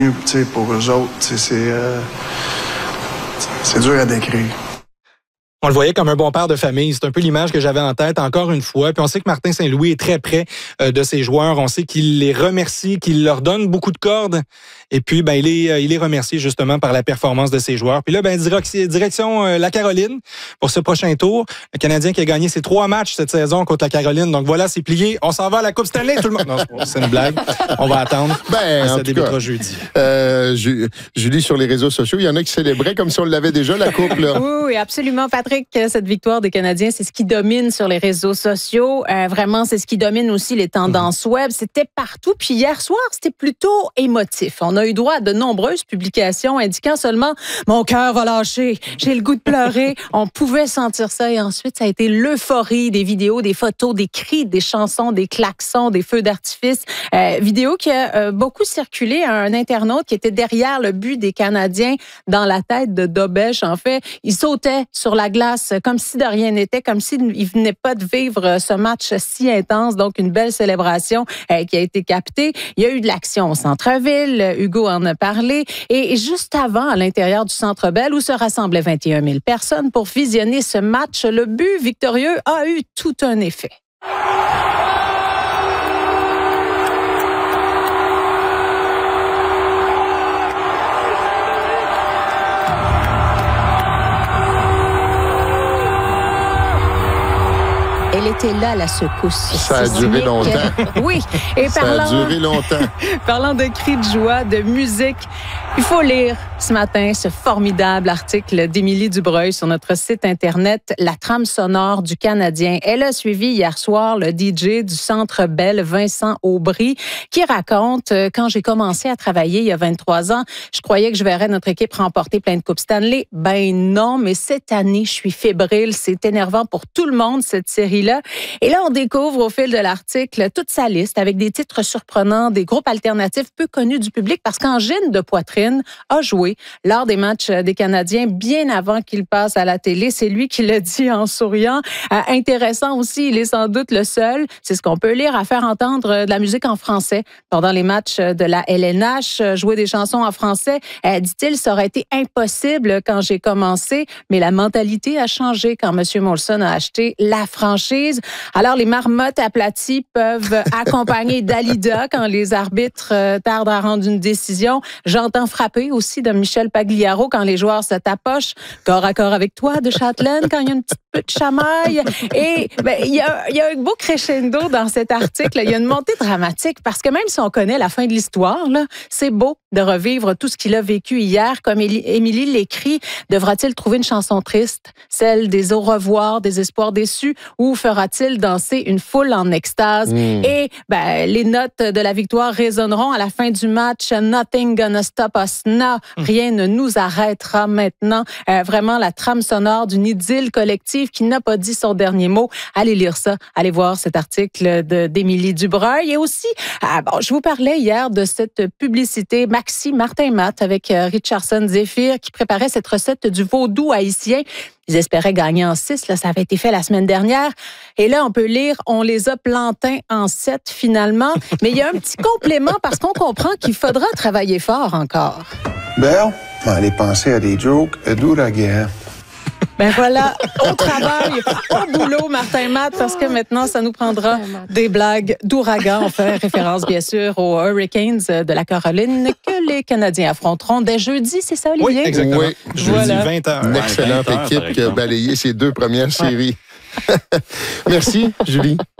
Pour eux autres, c'est dur à décrire. On le voyait comme un bon père de famille. C'est un peu l'image que j'avais en tête, encore une fois. Puis on sait que Martin Saint-Louis est très près de ses joueurs. On sait qu'il les remercie, qu'il leur donne beaucoup de cordes. Et puis, il est remercié justement par la performance de ses joueurs. Puis là, direction la Caroline pour ce prochain tour. Le Canadien qui a gagné ses 3 matchs cette saison contre la Caroline. Donc voilà, c'est plié. On s'en va à la Coupe Stanley, tout le monde. Non, c'est une blague. On va attendre. Ça débutera jeudi. Julie, sur les réseaux sociaux, il y en a qui célébraient comme si on l'avait déjà, la Coupe, là. Oui, absolument, Patrick. Cette victoire des Canadiens, c'est ce qui domine sur les réseaux sociaux. Vraiment, c'est ce qui domine aussi les tendances web. C'était partout. Puis hier soir, c'était plutôt émotif. On a eu droit à de nombreuses publications indiquant seulement « Mon cœur va lâcher, j'ai le goût de pleurer ». On pouvait sentir ça. Et ensuite, ça a été l'euphorie, des vidéos, des photos, des cris, des chansons, des klaxons, des feux d'artifice. Vidéo qui a beaucoup circulé à un internaute qui était derrière le but des Canadiens dans la tête de Dobèche. En fait, il sautait sur la glace comme si de rien n'était, comme s'il ne venait pas de vivre ce match si intense. Donc, une belle célébration qui a été captée. Il y a eu de l'action au centre-ville. Hugo en a parlé. Et juste avant, à l'intérieur du Centre Bell, où se rassemblaient 21 000 personnes pour visionner ce match, le but victorieux a eu tout un effet. Elle était là, la secousse. Ça a duré longtemps. Oui. Et ça a duré longtemps. Parlant de cris de joie, de musique, il faut lire ce matin ce formidable article d'Émilie Dubreuil sur notre site Internet, La trame sonore du Canadien. Elle a suivi hier soir le DJ du Centre Bell, Vincent Aubry, qui raconte « Quand j'ai commencé à travailler il y a 23 ans, je croyais que je verrais notre équipe remporter plein de Coupes Stanley. Ben non, mais cette année, je suis fébrile. C'est énervant pour tout le monde, cette série-là. » Et là, on découvre au fil de l'article toute sa liste avec des titres surprenants, des groupes alternatifs peu connus du public parce qu'Angine de Poitrine a joué lors des matchs des Canadiens bien avant qu'il passe à la télé. C'est lui qui le dit en souriant. Intéressant aussi, il est sans doute le seul, c'est ce qu'on peut lire, à faire entendre de la musique en français pendant les matchs de la LNH. Jouer des chansons en français, dit-il, ça aurait été impossible quand j'ai commencé, mais la mentalité a changé quand M. Molson a acheté la franchise. Alors, les marmottes aplaties peuvent accompagner Dalida quand les arbitres tardent à rendre une décision. J'entends frapper aussi de Michel Pagliaro quand les joueurs se tapochent. Corps à corps avec toi de Châtelaine quand il y a une petite peu de chamaille. Et il y a un beau crescendo dans cet article. Il y a une montée dramatique parce que même si on connaît la fin de l'histoire, là, c'est beau de revivre tout ce qu'il a vécu hier. Comme Émilie l'écrit, devra-t-il trouver une chanson triste, celle des au revoir, des espoirs déçus, ou fera-t-il danser une foule en extase? Et les notes de la victoire résonneront à la fin du match. Nothing gonna stop us now. Rien ne nous arrêtera maintenant. Vraiment la trame sonore d'une idylle collective qui n'a pas dit son dernier mot. Allez lire ça. Allez voir cet article d'Émilie Dubreuil. Et aussi, je vous parlais hier de cette publicité Maxi Martin Matt avec Richardson Zephyr qui préparait cette recette du vaudou haïtien. Ils espéraient gagner en 6, là, ça avait été fait la semaine dernière. Et là, on peut lire, on les a plantés en 7 finalement. Mais il y a un petit complément parce qu'on comprend qu'il faudra travailler fort encore. Belle, allez penser à des jokes d'ouragan. Ben voilà, au travail, au boulot, Martin Matt, parce que maintenant, ça nous prendra des blagues d'ouragan. On fait référence, bien sûr, aux Hurricanes de la Caroline que les Canadiens affronteront dès jeudi, c'est ça, Olivier? Oui, exactement. Oui. Jeudi, 20h. Une excellente équipe qui a balayé ses 2 premières séries. Merci, Julie.